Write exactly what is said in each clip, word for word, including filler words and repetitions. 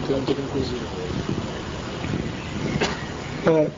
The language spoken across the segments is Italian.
Durante la conclusione. Eh,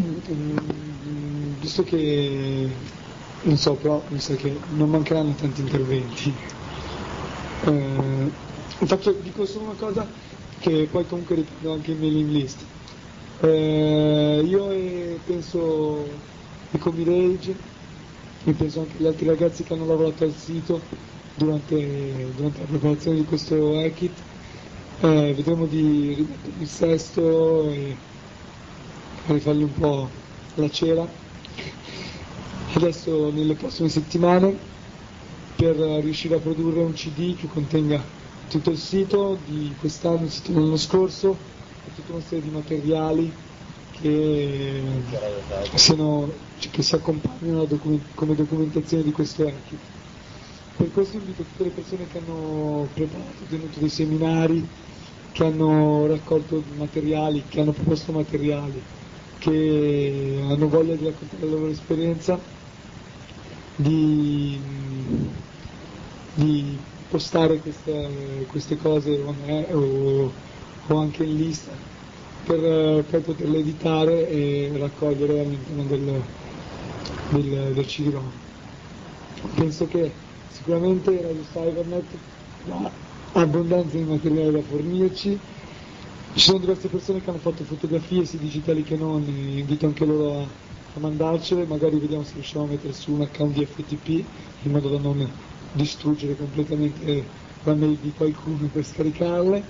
visto che non so, però mi sa che non mancheranno tanti interventi. Eh, faccio, dico solo una cosa che poi comunque riprendo anche in mailing list. Eh, io e penso di Comirage, e penso anche agli altri ragazzi che hanno lavorato al sito durante, durante la preparazione di questo hackit, eh, vedremo di rimettere il sesto e rifargli un po' la cera adesso nelle prossime settimane per riuscire a produrre un C D che contenga tutto il sito di quest'anno, il sito dell'anno scorso e tutta una serie di materiali che, siano, che si accompagnano document- come documentazione di questo hackit. Per questo invito tutte le persone che hanno preparato, tenuto dei seminari, che hanno raccolto materiali, che hanno proposto materiali, che hanno voglia di raccontare la loro esperienza, di, di postare queste, queste cose o, me, o, o anche in lista per poi poterle editare e raccogliere all'interno del, del, del C D-ROM. Penso che sicuramente Radio Cybernet ha abbondanza di materiale da fornirci. Ci sono diverse persone che hanno fatto fotografie sia digitali che non, e invito anche loro a, a mandarcele, magari vediamo se riusciamo a mettere su un account di F T P in modo da non distruggere completamente la mail di qualcuno per scaricarle.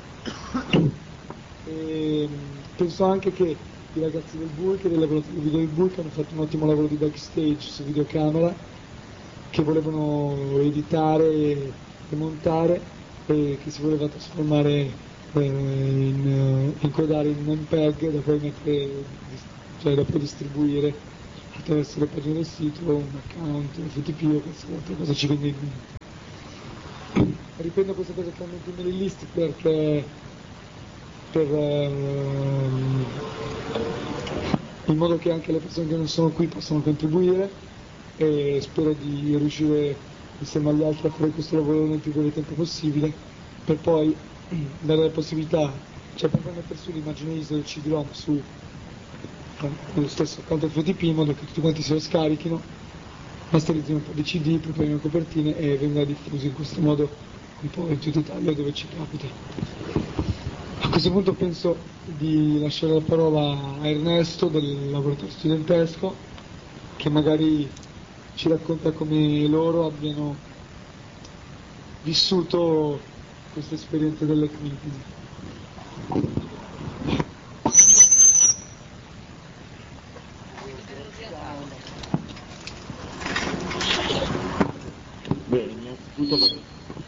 E penso anche che i ragazzi del Bulk e dei lavoratori di video del Bulk hanno fatto un ottimo lavoro di backstage su videocamera che volevano editare e montare e che si voleva trasformare eh, in, in codare in M P E G da poi mettere, cioè da poi distribuire attraverso le pagine del sito, un account, F T P o qualsiasi altra cosa ci viene in mente. Riprendo questa cosa che ho messo in mailing list perché per, ehm, in modo che anche le persone che non sono qui possano contribuire e spero di riuscire insieme agli altri a fare questo lavoro nel più breve tempo possibile per poi dare la possibilità, cioè per mettere su l'immagine I S O del C D-ROM su lo stesso account F T P in modo che tutti quanti se lo scarichino, masterizzino un po' di C D, preparino le copertine e venga diffuso in questo modo un po' in tutta Italia dove ci capita. A questo punto penso di lasciare la parola a Ernesto del laboratorio studentesco che magari ci racconta come loro abbiano vissuto questa esperienza delle meeting. Bene, innanzitutto vorrei...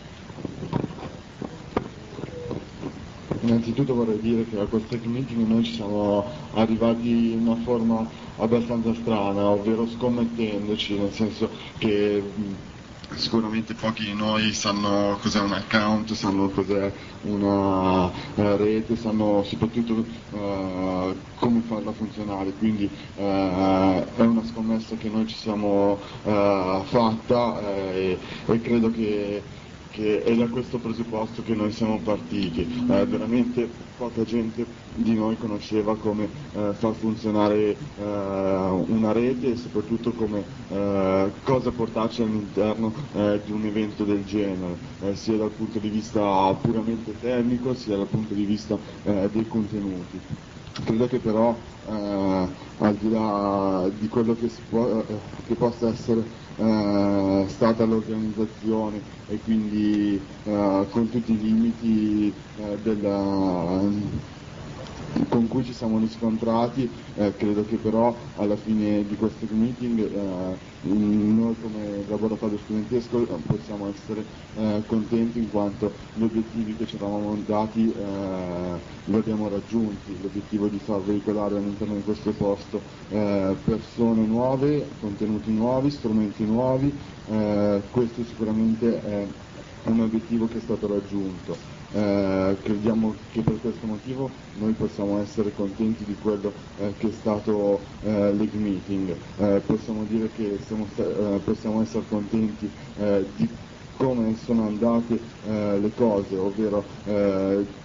innanzitutto vorrei dire che a questo meeting noi ci siamo arrivati in una forma abbastanza strana, ovvero scommettendoci, nel senso che mh, sicuramente pochi di noi sanno cos'è un account, sanno cos'è una uh, rete, sanno soprattutto uh, come farla funzionare, quindi uh, è una scommessa che noi ci siamo uh, fatta eh, e, e credo che che è da questo presupposto che noi siamo partiti. Eh, veramente poca gente di noi conosceva come eh, far funzionare eh, una rete e soprattutto come eh, cosa portarci all'interno eh, di un evento del genere, eh, sia dal punto di vista puramente tecnico sia dal punto di vista eh, dei contenuti. Credo che però eh, al di là di quello che, si può, eh, che possa essere eh, stata l'organizzazione e quindi eh, con tutti i limiti eh, della, con cui ci siamo riscontrati, eh, credo che però alla fine di questo meeting eh, noi come laboratorio studentesco possiamo essere eh, contenti in quanto gli obiettivi che ci eravamo dati eh, li abbiamo raggiunti, l'obiettivo di far veicolare all'interno di questo posto eh, persone nuove, contenuti nuovi, strumenti nuovi, eh, questo sicuramente è un obiettivo che è stato raggiunto. Eh, crediamo che per questo motivo noi possiamo essere contenti di quello eh, che è stato eh, l'E G Meeting, eh, possiamo dire che siamo, eh, possiamo essere contenti eh, di come sono andate eh, le cose, ovvero eh,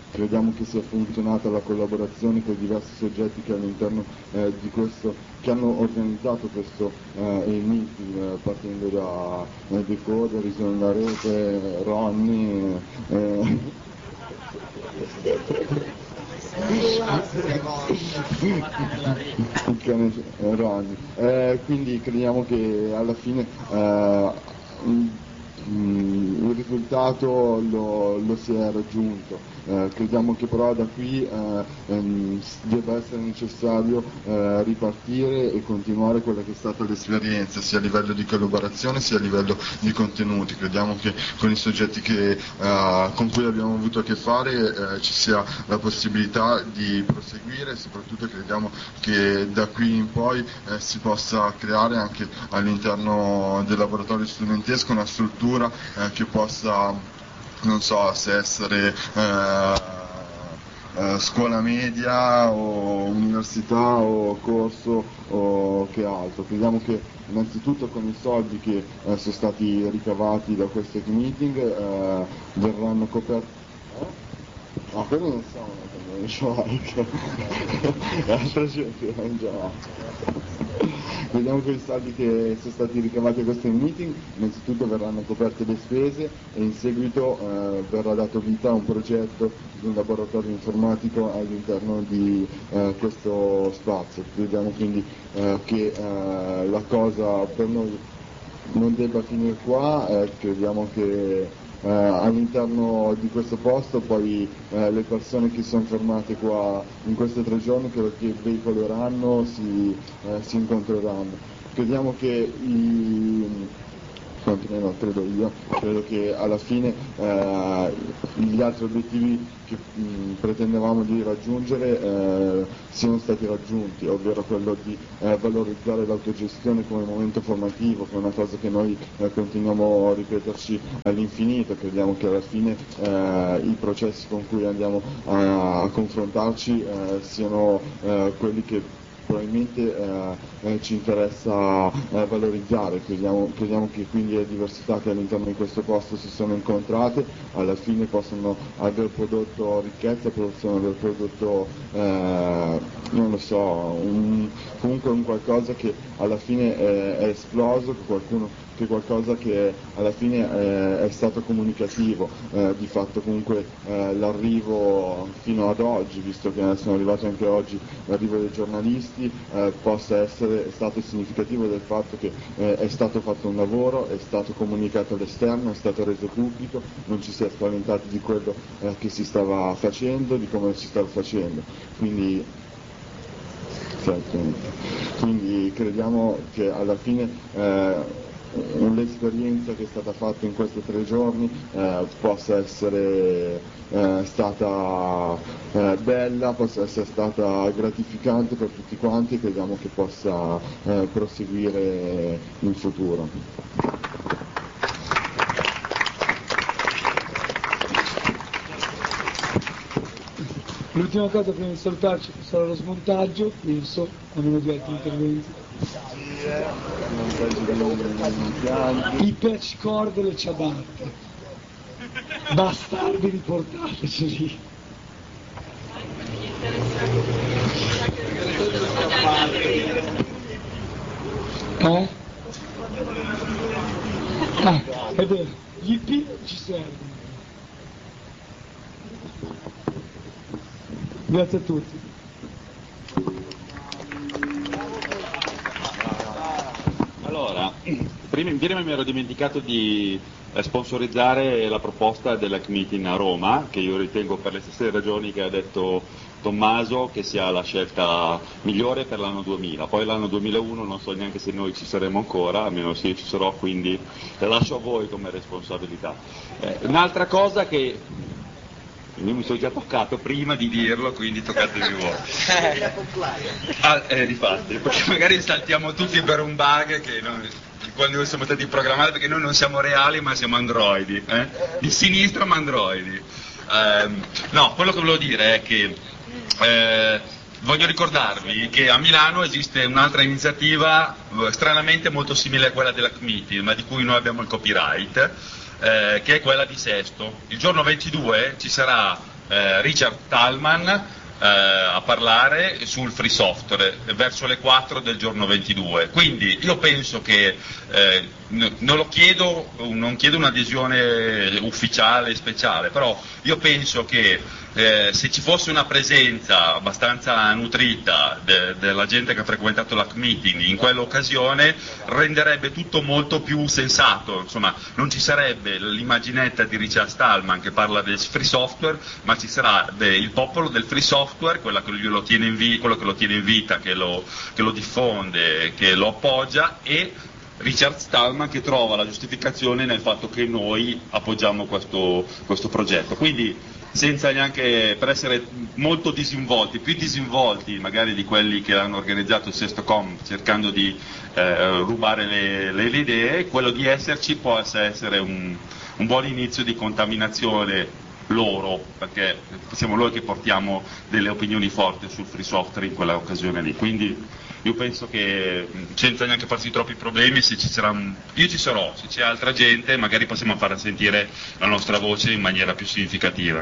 crediamo che sia funzionata la collaborazione con i diversi soggetti che all'interno eh, di questo, che hanno organizzato questo eh, meeting, eh, partendo da eh, Decoder, Rison la Rete, Ronny, eh, Ronny. Eh, quindi crediamo che alla fine eh, Mm, il risultato lo, lo si è raggiunto, eh, crediamo che però da qui eh, ehm, debba essere necessario eh, ripartire e continuare quella che è stata l'esperienza sia a livello di collaborazione sia a livello di contenuti. Crediamo che con i soggetti che, eh, con cui abbiamo avuto a che fare eh, ci sia la possibilità di proseguire e soprattutto crediamo che da qui in poi eh, si possa creare anche all'interno del laboratorio studentesco una struttura Eh, che possa, non so se essere eh, eh, scuola media o università o corso o che altro. Crediamo che innanzitutto con i soldi che eh, sono stati ricavati da questo meeting eh, verranno coperti. Ma eh? quello non sono altra gente non già. Vediamo che i soldi che sono stati ricavati a questo meeting innanzitutto verranno coperte le spese e in seguito eh, verrà dato vita a un progetto di un laboratorio informatico all'interno di eh, questo spazio. Crediamo quindi eh, che eh, la cosa per noi non debba finire qua, eh, crediamo che Eh, all'interno di questo posto poi eh, le persone che sono fermate qua in questi tre giorni che, che veicoleranno si, eh, si incontreranno. Crediamo che i, no, credo io, credo che alla fine eh, gli altri obiettivi che mh, pretendevamo di raggiungere eh, siano stati raggiunti, ovvero quello di eh, valorizzare l'autogestione come momento formativo, che è una cosa che noi eh, continuiamo a ripeterci all'infinito. Crediamo che alla fine eh, i processi con cui andiamo a, a confrontarci eh, siano eh, quelli che probabilmente eh, eh, ci interessa eh, valorizzare. Crediamo, crediamo che quindi le diversità che all'interno di questo posto si sono incontrate alla fine possono aver prodotto ricchezza, possono aver prodotto eh, non lo so, un, comunque un qualcosa che alla fine è, è esploso, che qualcuno che qualcosa che alla fine eh, è stato comunicativo, eh, di fatto comunque eh, l'arrivo fino ad oggi, visto che sono arrivati anche oggi l'arrivo dei giornalisti, eh, possa essere stato significativo del fatto che eh, è stato fatto un lavoro, è stato comunicato all'esterno, è stato reso pubblico, non ci si è spaventati di quello eh, che si stava facendo, di come si stava facendo. Quindi Quindi crediamo che alla fine eh, l'esperienza che è stata fatta in questi tre giorni eh, possa essere eh, stata eh, bella, possa essere stata gratificante per tutti quanti e crediamo che possa eh, proseguire in futuro. L'ultima cosa prima di salutarci sarà lo smontaggio, penso, a meno di altri interventi. I patch cord e le ciabatte. Bastardi, riportateceli. Eh? Ah, è vero, gli I P ci servono. Grazie a tutti. Allora, prima, prima mi ero dimenticato di sponsorizzare la proposta della C M I T in a Roma, che io ritengo per le stesse ragioni che ha detto Tommaso che sia la scelta migliore per l'anno duemila. Poi l'anno duemilauno non so neanche se noi ci saremo ancora, almeno se io ci sarò, quindi la lascio a voi come responsabilità. Eh, un'altra cosa che io mi sono già toccato prima di dirlo, quindi toccatevi voi. Ah, eh, difatti, perché magari saltiamo tutti per un bug che non, quando siamo stati programmati, perché noi non siamo reali ma siamo androidi, eh? Di sinistra ma androidi. Eh, no, quello che volevo dire è che eh, voglio ricordarvi che a Milano esiste un'altra iniziativa stranamente molto simile a quella della C M I T, ma di cui noi abbiamo il copyright. Eh, che è quella di Sesto. Il giorno ventidue ci sarà eh, Richard Stallman eh, a parlare sul free software verso le quattro del giorno ventidue. Quindi io penso che eh, n- non lo chiedo, non chiedo un'adesione ufficiale speciale, però io penso che eh, se ci fosse una presenza abbastanza nutrita de- della gente che ha frequentato l'Hack Meeting in quell'occasione renderebbe tutto molto più sensato, insomma non ci sarebbe l'immaginetta di Richard Stallman che parla del free software, ma ci sarebbe il popolo del free software, quella che lo tiene in vi- quello che lo tiene in vita, che lo, che lo diffonde, che lo appoggia, e Richard Stallman che trova la giustificazione nel fatto che noi appoggiamo questo, questo progetto. Quindi senza neanche, per essere molto disinvolti, più disinvolti magari di quelli che hanno organizzato il Sestocom cercando di eh, rubare le, le, le idee, quello di esserci può essere un, un buon inizio di contaminazione loro, perché siamo noi che portiamo delle opinioni forti sul free software in quella occasione lì. Quindi io penso che senza neanche farsi troppi problemi, se ci sarà un... io ci sarò, se c'è altra gente magari possiamo far sentire la nostra voce in maniera più significativa.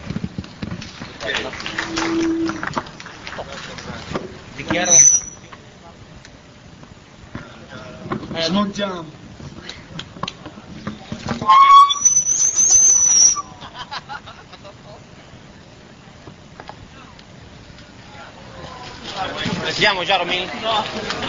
Dichiaro. Smontiamo. Siamo già Romini? No.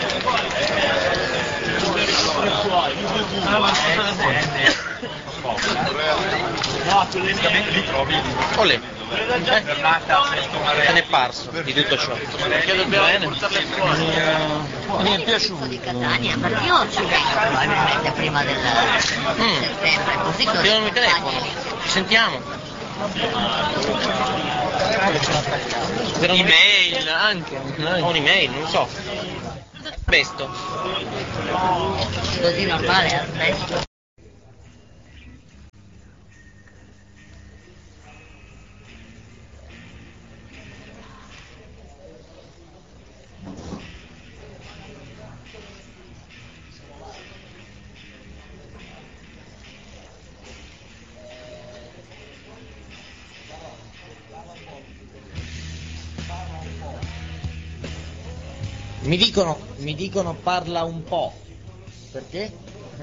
No, li trovi. Olè. Eh? Te ne è parso di tutto ciò. Che dobbiamo portarle fuori. Mi è piaciuto. Di Catania, perché io ci vengo probabilmente prima del Mm. settembre, così che Io non mi telefono. Ci sentiamo. Email anche, ho un'email, non so. Questo. così normale, aspetta. Mi dicono, mi dicono parla un po'. Perché?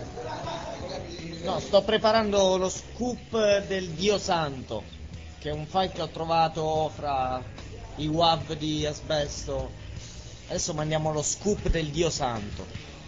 No, sto preparando lo scoop del Dio Santo, che è un file che ho trovato fra i W A V di Asbesto. Adesso mandiamo lo scoop del Dio Santo.